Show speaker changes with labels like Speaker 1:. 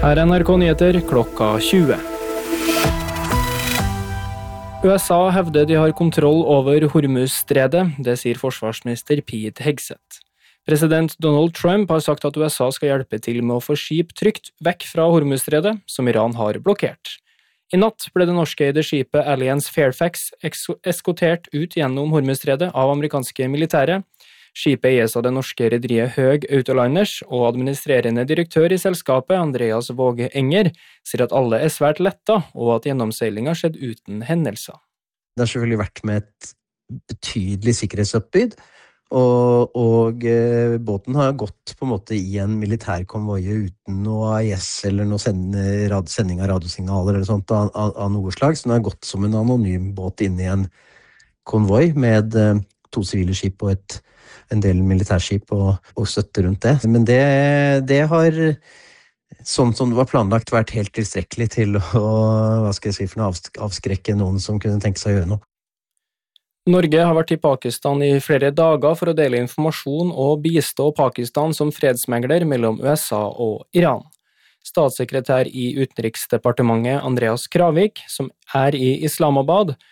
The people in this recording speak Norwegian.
Speaker 1: Her er NRK Nyheter klokka 20. USA hevder de har kontroll over Hormuzstredet, det sier forsvarsminister Pete Hegseth. President Donald Trump har sagt at USA skal hjelpe til med å få skip trygt vekk fra Hormuzstredet, som Iran har blokkert. I natt ble det norskeide skipet Alliance Fairfax eskortert ut gjennom Hormuzstredet av amerikanske militære. Skipet eies av det norske rederiet Höegh Autoliners, og administrerende direktør i selskapet, Andreas Våge Enger, sier at alle er svært letta, og at gjennomseilingen skjedde uten hendelser.
Speaker 2: Det har selvfølgelig vært med et betydelig sikkerhetsoppbyd, og båten har gått på en måte i en militærkonvoie uten noe AIS eller noe sending av radiosignaler eller sånt av noe slag, så den har gått som en anonym båt inn i en konvoi med 2 sivile skip og en del militærskip og støtte rundt det. Men det har, sånn som det var planlagt, vært helt tilstrekkelig til å avskrekke noen som kunne tenke seg å gjøre noe.
Speaker 1: Norge har vært i Pakistan i flere dager for å dele informasjon og bistå Pakistan som fredsmegler mellom USA og Iran. Statssekretær i Utenriksdepartementet Andreas Kravik, som er i Islamabad,